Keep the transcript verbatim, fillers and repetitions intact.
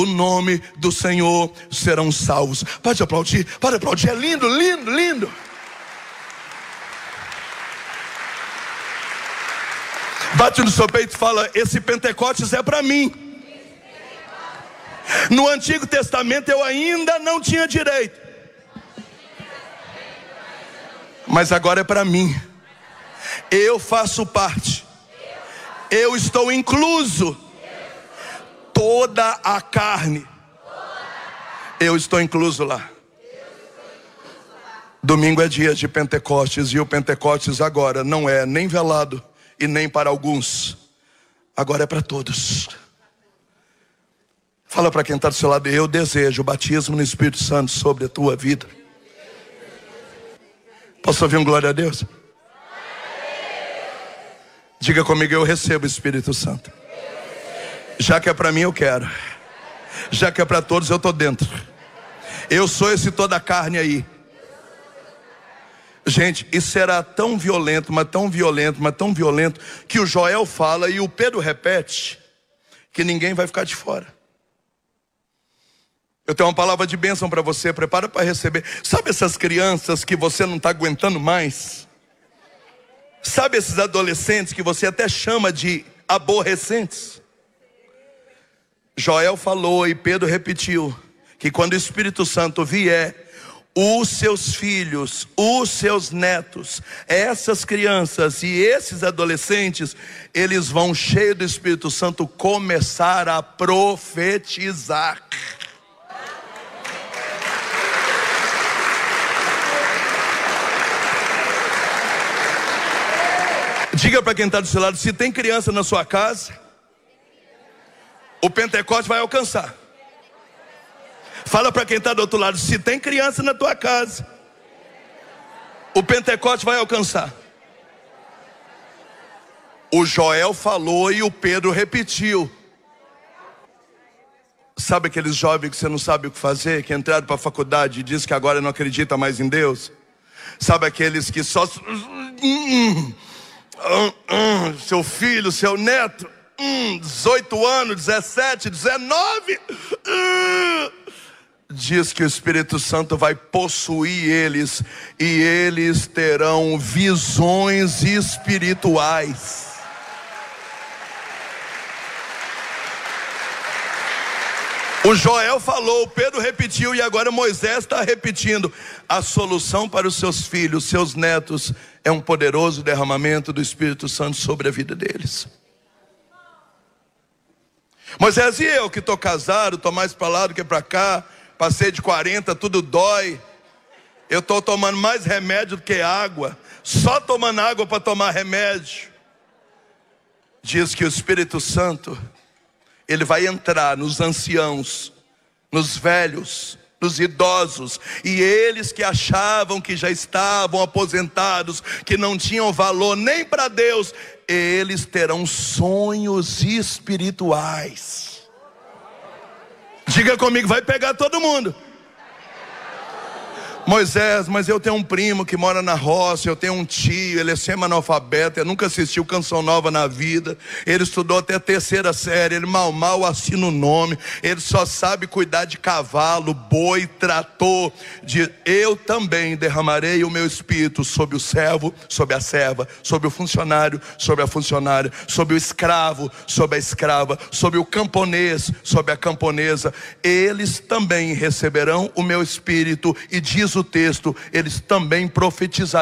o nome do Senhor serão salvos. Pode aplaudir, pode aplaudir, é lindo, lindo, lindo. Bate no seu peito e fala: esse Pentecostes é para mim. No Antigo Testamento eu ainda não tinha direito, mas agora é para mim. Eu faço parte, eu estou incluso. Toda a carne, eu estou incluso lá. Domingo é dia de Pentecostes, e o Pentecostes agora não é nem velado e nem para alguns, agora é para todos. Fala para quem está do seu lado: eu desejo o batismo no Espírito Santo sobre a tua vida. Posso ouvir um glória a Deus? Diga comigo: eu recebo o Espírito Santo. Já que é para mim, eu quero. Já que é para todos, eu estou dentro. Eu sou esse toda a carne aí. Gente, isso era tão violento, mas tão violento, mas tão violento, que o Joel fala e o Pedro repete, que ninguém vai ficar de fora. Eu tenho uma palavra de bênção para você, prepara para receber. Sabe essas crianças que você não está aguentando mais? Sabe esses adolescentes que você até chama de aborrecentes? Joel falou e Pedro repetiu, que quando o Espírito Santo vier, os seus filhos, os seus netos, essas crianças e esses adolescentes, eles vão, cheios do Espírito Santo, começar a profetizar. Diga para quem está do seu lado: se tem criança na sua casa, o Pentecostes vai alcançar. Fala para quem está do outro lado: se tem criança na tua casa, o Pentecostes vai alcançar. O Joel falou e o Pedro repetiu. Sabe aqueles jovens que você não sabe o que fazer, que entraram para a faculdade e diz que agora não acredita mais em Deus? Sabe aqueles que só... Hum, hum, hum, seu filho, seu neto, hum, dezoito anos, dezessete, dezenove... Hum, diz que o Espírito Santo vai possuir eles, e eles terão visões espirituais. O Joel falou, o Pedro repetiu, e agora Moisés está repetindo. A solução para os seus filhos, seus netos, é um poderoso derramamento do Espírito Santo sobre a vida deles. Moisés: e eu que estou casado, estou mais para lá do que para cá, passei de quarenta, tudo dói, eu estou tomando mais remédio do que água, só tomando água para tomar remédio. Diz que o Espírito Santo, ele vai entrar nos anciãos, nos velhos, nos idosos, e eles que achavam que já estavam aposentados, que não tinham valor nem para Deus, eles terão sonhos espirituais. Diga comigo: vai pegar todo mundo. Moisés: mas eu tenho um primo que mora na roça, eu tenho um tio, ele é semi-analfabeto, eu nunca assistiu Canção Nova na vida, ele estudou até a terceira série, ele mal mal assina o nome, ele só sabe cuidar de cavalo, boi, trator. De... eu também derramarei o meu Espírito sobre o servo, sobre a serva, sobre o funcionário, sobre a funcionária, sobre o escravo, sobre a escrava, sobre o camponês, sobre a camponesa. Eles também receberão o meu Espírito, e diz o texto, eles também profetizarão.